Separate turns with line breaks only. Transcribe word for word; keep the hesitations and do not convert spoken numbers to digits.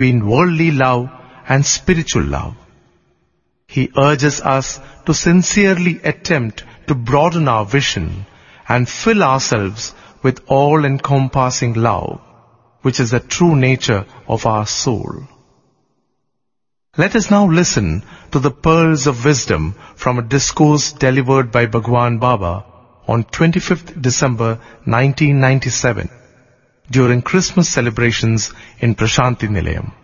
between worldly love and spiritual love. He urges us to sincerely attempt to broaden our vision and fill ourselves with all-encompassing love, which is the true nature of our soul. Let us now listen to the pearls of wisdom from a discourse delivered by Bhagwan Baba on twenty-fifth December nineteen ninety-seven during Christmas celebrations in Prashanti Nilayam.